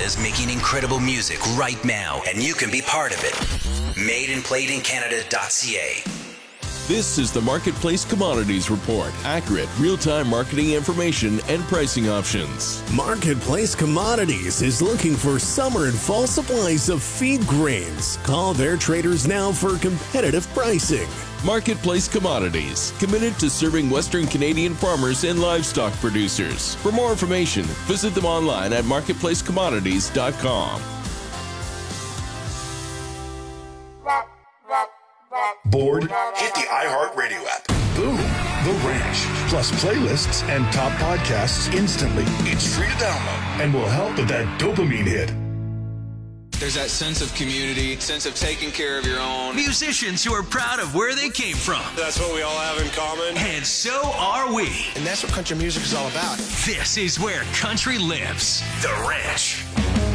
is making incredible music right now, and you can be part of it. MadeandPlayedInCanada.ca. This is the Marketplace Commodities Report. Accurate, real-time marketing information and pricing options. Marketplace Commodities is looking for summer and fall supplies of feed grains. Call their traders now for competitive pricing. Marketplace Commodities, committed to serving Western Canadian farmers and livestock producers. For more information, visit them online at marketplacecommodities.com. Bored? Hit the iHeartRadio app. Boom. The Ranch. Plus playlists and top podcasts instantly. It's free to download and will help with that dopamine hit. There's that sense of community, sense of taking care of your own. Musicians who are proud of where they came from. That's what we all have in common. And so are we. And that's what country music is all about. This is where country lives. The Ranch.